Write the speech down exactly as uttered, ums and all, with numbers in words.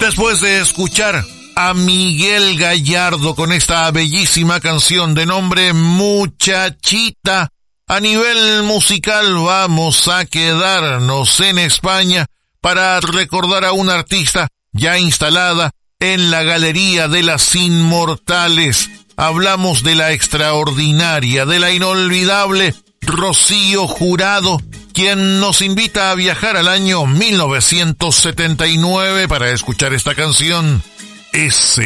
Después de escuchar a Miguel Gallardo con esta bellísima canción de nombre Muchachita, a nivel musical vamos a quedarnos en España para recordar a una artista ya instalada en la Galería de las Inmortales. Hablamos de la extraordinaria, de la inolvidable Rocío Jurado, quien nos invita a viajar al año mil novecientos setenta y nueve para escuchar esta canción. Ese